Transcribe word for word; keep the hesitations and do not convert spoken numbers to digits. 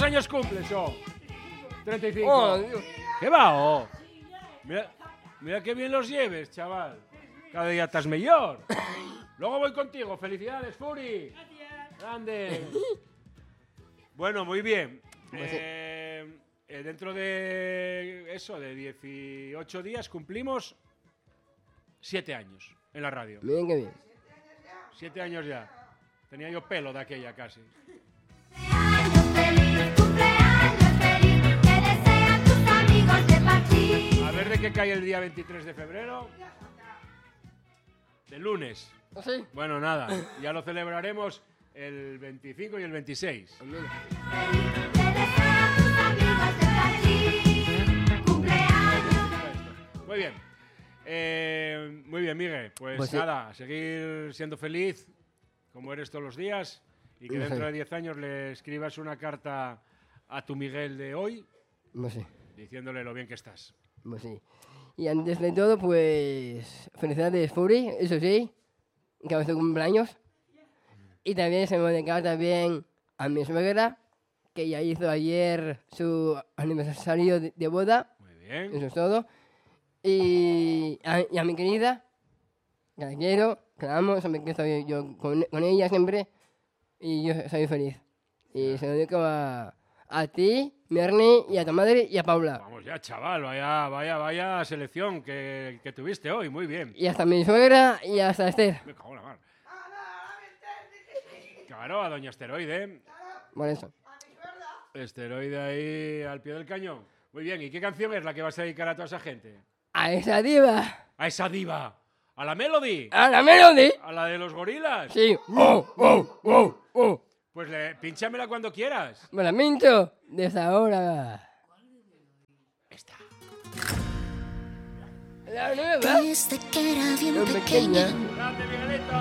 años cumples, oh? treinta y cinco. Oh, Dios. ¿Qué va, oh? Mira, mira qué bien los lleves, chaval. Cada día estás mejor. Luego voy contigo. Felicidades, Furi. Grande. Bueno, muy bien. Eh, eh, dentro de eso, de dieciocho días, cumplimos siete años en la radio. Miren qué bien. Siete años ya. Tenía yo pelo de aquella casi. Cumpleaños feliz, cumpleaños feliz, te desean tus amigos de Parchís. A ver de qué cae el día veintitrés de febrero. De lunes. ¿Ah, sí? Bueno, nada. Ya lo celebraremos el veinticinco y el veintiséis. Pues mira. Te desean tus amigos de Parchís. Cumpleaños. Muy bien. Eh, muy bien, Miguel. Pues, Pues sí. nada, a seguir siendo feliz, como eres todos los días, y que dentro de diez años le escribas una carta a tu Miguel de hoy, Pues sí. diciéndole lo bien que estás. Pues sí. Y antes de todo, pues, felicidades, Furi, eso sí, que va a ser cumpleaños. Y también se me va a dedicar también a mi suegra, que ya hizo ayer su aniversario de, de boda, Muy bien. eso es todo. Y a, y a mi querida, que la quiero, que la amo, siempre que estoy yo con, con ella siempre, y yo soy feliz. Y se lo dedico a, a ti, Merni, y a tu madre y a Paula. Vamos ya, chaval, vaya, vaya, vaya selección que, que tuviste hoy, muy bien. Y hasta mi suegra y hasta Esther. Me cago en la mar. Claro, a doña Esteroide. Por eso. Esteroide ahí al pie del cañón. Muy bien, ¿y qué canción es la que vas a dedicar a toda esa gente? A esa diva. A esa diva. ¿A la Melody? A la Melody. ¿A la de los gorilas? Sí. Oh, oh, oh, oh. Pues le, pínchamela cuando quieras. Me la mincho desde ahora. Esta. La nueva. Desde que era bien Lo pequeña. pequeña. Grande, Miguelito.